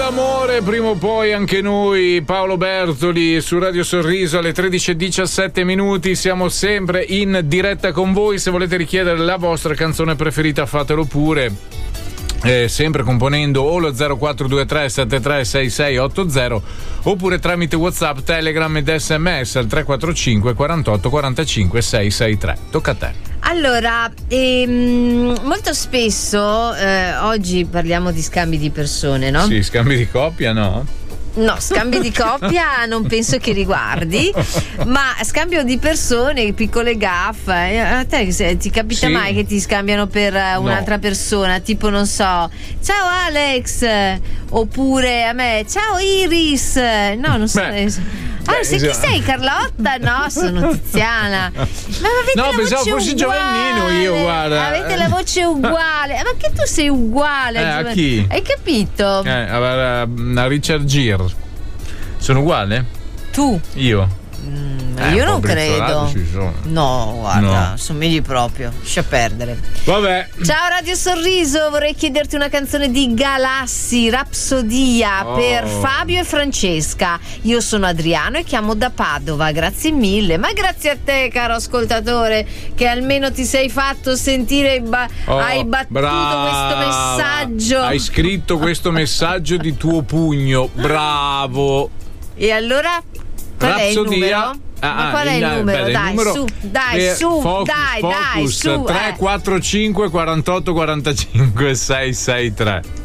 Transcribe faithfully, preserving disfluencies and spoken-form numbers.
l'amore, prima o poi anche noi. Paolo Bertoli su Radio Sorriso alle tredici e diciassette minuti. Siamo sempre in diretta con voi. Se volete richiedere la vostra canzone preferita, fatelo pure. Eh, sempre componendo o lo zero quattro due tre sette tre sei sei otto zero oppure tramite WhatsApp, Telegram ed S M S al tre quattro cinque quarantotto quarantacinque sei sei tre. Tocca a te. Allora, ehm, molto spesso eh, oggi parliamo di scambi di persone, no? Sì, scambi di coppia, no? No, scambio di coppia non penso che riguardi, ma scambio di persone, piccole gaffe. A te se, ti capita sì. mai che ti scambiano per un'altra no. persona? Tipo, non so, ciao Alex, oppure a me, ciao Iris. No, non so. Beh. Ah, Beh, sei chi sei, Carlotta? No, sono Tiziana. Ma avete no, la pensavo voce fossi Giovannino io, guarda. Avete la voce uguale. Ma che tu sei uguale eh, a chi? Hai capito? Eh, a, a Richard Gere. Sono uguale? Tu? Io? Mm, eh, io non credo. No, guarda, no. Somigli proprio. Lascia perdere. Vabbè. Ciao Radio Sorriso, vorrei chiederti una canzone di Galassi, Rapsodia, oh. per Fabio e Francesca. Io sono Adriano e chiamo da Padova. Grazie mille. Ma grazie a te, caro ascoltatore, che almeno ti sei fatto sentire. Ba- oh, hai battuto brava. questo messaggio. Hai scritto questo messaggio di tuo pugno. Bravo. E allora? Qual è il numero? Ah, Ma qual è il numero? Beh, dai, il numero su, dai, su, focus, dai, focus, dai, su. tre quattro cinque quarantotto quarantacinque sei sei tre.